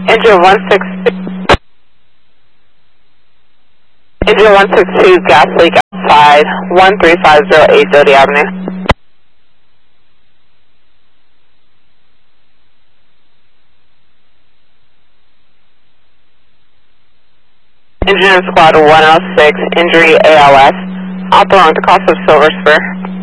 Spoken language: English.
Engine 162, gas leak outside, 13508 Doty Avenue. Engine Squad 106, injury ALS, out along the coast of Silver Spur.